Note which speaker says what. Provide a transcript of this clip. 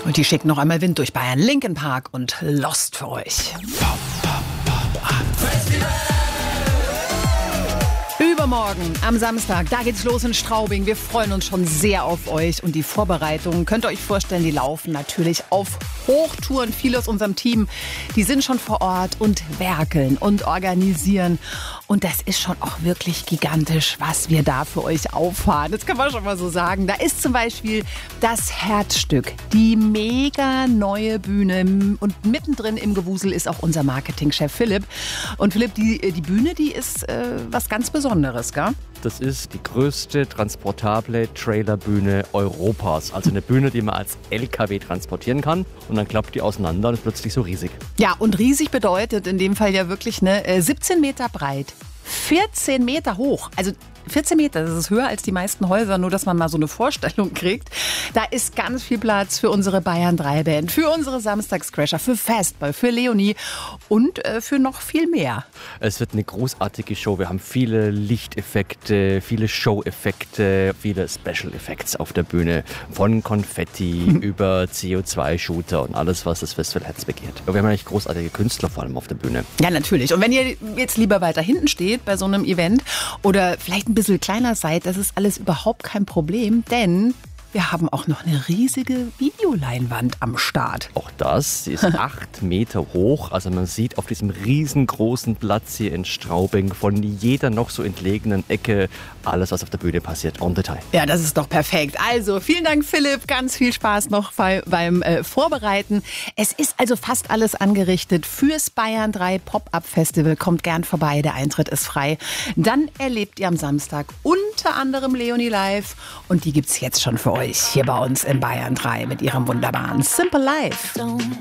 Speaker 1: Und die schicken noch einmal Wind durch Bayern, Linkin Park und Lost für euch. Übermorgen am Samstag, da geht's los in Straubing. Wir freuen uns schon sehr auf euch und die Vorbereitungen, könnt ihr euch vorstellen, die laufen natürlich auf Hochtouren. Viele aus unserem Team, die sind schon vor Ort und werkeln und organisieren. Und das ist schon auch wirklich gigantisch, was wir da für euch auffahren. Das kann man schon mal so sagen. Da ist zum Beispiel das Herzstück, die mega neue Bühne. Und mittendrin im Gewusel ist auch unser Marketingchef Philipp. Und Philipp, die Bühne, die ist was ganz Besonderes, gell?
Speaker 2: Das ist die größte transportable Trailerbühne Europas. Also eine Bühne, die man als LKW transportieren kann. Und dann klappt die auseinander und ist plötzlich so riesig.
Speaker 1: Ja, und riesig bedeutet in dem Fall ja wirklich 17 Meter breit, 14 Meter hoch. Also 14 Meter, das ist höher als die meisten Häuser, nur dass man mal so eine Vorstellung kriegt. Da ist ganz viel Platz für unsere Bayern 3 Band, für unsere Samstagscrasher, für Fastball, für Leonie und für noch viel mehr.
Speaker 2: Es wird eine großartige Show. Wir haben viele Lichteffekte, viele Show-Effekte, viele Special Effects auf der Bühne. Von Konfetti über CO2-Shooter und alles, was das Festivalherz begehrt. Wir haben eigentlich großartige Künstler vor allem auf der Bühne.
Speaker 1: Ja, natürlich. Und wenn ihr jetzt lieber weiter hinten steht bei so einem Event oder vielleicht ein bisschen kleiner seid, das ist alles überhaupt kein Problem, denn wir haben auch noch eine riesige Videoleinwand am Start.
Speaker 2: Auch das, die ist 8 Meter hoch. Also man sieht auf diesem riesengroßen Platz hier in Straubing von jeder noch so entlegenen Ecke alles, was auf der Bühne passiert, en Detail.
Speaker 1: Ja, das ist doch perfekt. Also vielen Dank, Philipp. Ganz viel Spaß noch beim Vorbereiten. Es ist also fast alles angerichtet fürs Bayern 3 Pop-Up Festival. Kommt gern vorbei, der Eintritt ist frei. Dann erlebt ihr am Samstag unter anderem Leonie live. Und die gibt's jetzt schon für euch hier bei uns in Bayern 3 mit ihrem wunderbaren Simple Life.